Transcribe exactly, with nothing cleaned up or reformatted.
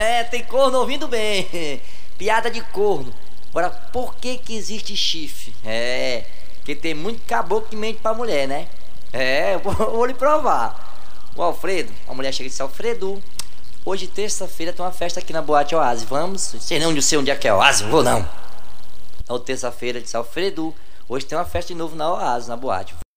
É, tem corno ouvindo bem. Piada de corno. Agora, por que que existe chifre? É, porque tem muito caboclo que mente pra mulher, né? É, eu vou, eu vou lhe provar. O Alfredo, a mulher chega e disse: Alfredo, hoje terça-feira tem uma festa aqui na Boate Oásis, vamos? Sei não, não sei onde é que é Oásis, não vou não. Na outra terça-feira disse: Alfredo, hoje tem uma festa de novo na Oásis, na boate.